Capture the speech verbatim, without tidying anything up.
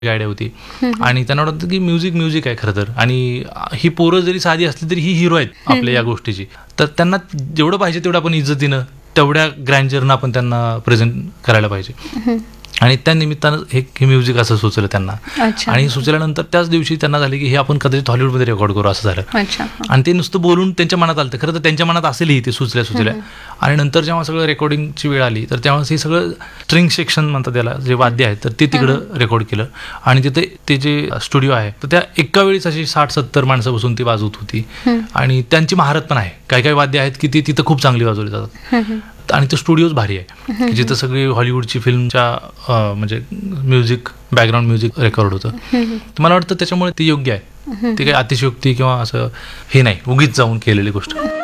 Idea होती आणि त्यांना वाटतं की म्युझिक म्युझिक आहे खरं तर, आणि ही पोरं जरी साधी असली तरी ही हिरो आहेत आपल्या या गोष्टीची, तर त्यांना जेवढं पाहिजे तेवढं आपण इज्जतीनं तेवढ्या ग्रँजरनं आपण त्यांना प्रेझेंट करायला पाहिजे. आणि त्या निमित्तानं हे हे म्युझिक असं सुचलं त्यांना, आणि सुचल्यानंतर त्याच दिवशी त्यांना झालं की हे आपण कदाचित हॉलिवूडमध्ये रेकॉर्ड करू असं झालं. आणि ते नुसतं बोलून त्यांच्या मनात आलं, खरं तर त्यांच्या मनात असेलही ते सुचल्या सुचल्या. आणि नंतर जेव्हा सगळं रेकॉर्डिंगची वेळ आली तर तेव्हा हे सगळं स्ट्रिंग सेक्शन म्हणतात त्याला, जे वाद्य आहेत तर ते तिकडं रेकॉर्ड केलं. आणि तिथे ते जे स्टुडिओ आहे तर त्या एका वेळीच अशी साठ सत्तर माणसं बसून ती वाजवत होती. आणि त्यांची महारत पण आहे, काही काही वाद्य आहेत की ती तिथं खूप चांगली वाजवली जातात. आणि तो स्टुडिओच भारी आहे, जिथं सगळी हॉलिवूडची फिल्मच्या म्हणजे म्युझिक, बॅकग्राऊंड म्युझिक रेकॉर्ड होतं. तर मला वाटतं त्याच्यामुळे ती योग्य आहे, ती काही अतिशयोक्ती किंवा असं हे नाही, उगीच जाऊन केलेली गोष्ट.